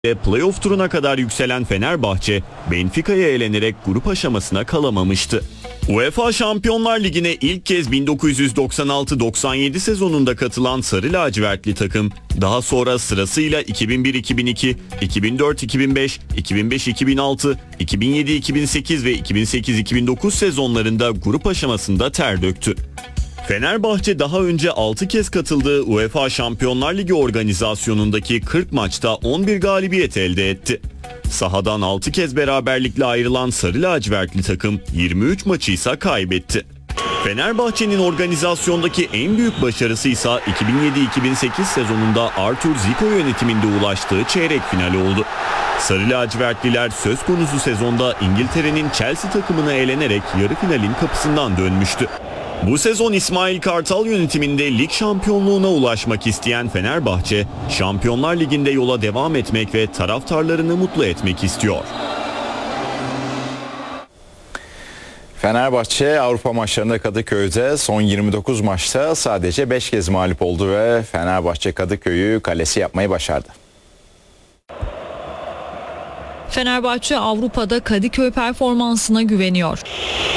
Playoff turuna kadar yükselen Fenerbahçe, Benfica'ya elenerek grup aşamasına kalamamıştı. UEFA Şampiyonlar Ligi'ne ilk kez 1996-97 sezonunda katılan Sarı Lacivertli takım, daha sonra sırasıyla 2001-2002, 2004-2005, 2005-2006, 2007-2008 ve 2008-2009 sezonlarında grup aşamasında ter döktü. Fenerbahçe daha önce 6 kez katıldığı UEFA Şampiyonlar Ligi organizasyonundaki 40 maçta 11 galibiyet elde etti. Sahadan 6 kez beraberlikle ayrılan Sarı Lacivertli takım 23 maçı ise kaybetti. Fenerbahçe'nin organizasyondaki en büyük başarısı ise 2007-2008 sezonunda Artur Zico yönetiminde ulaştığı çeyrek finali oldu. Sarı lacivertliler söz konusu sezonda İngiltere'nin Chelsea takımına elenerek yarı finalin kapısından dönmüştü. Bu sezon İsmail Kartal yönetiminde lig şampiyonluğuna ulaşmak isteyen Fenerbahçe, Şampiyonlar Ligi'nde yola devam etmek ve taraftarlarını mutlu etmek istiyor. Fenerbahçe Avrupa maçlarında Kadıköy'de son 29 maçta sadece 5 kez mağlup oldu ve Fenerbahçe Kadıköy'ü kalesi yapmayı başardı. Fenerbahçe Avrupa'da Kadıköy performansına güveniyor.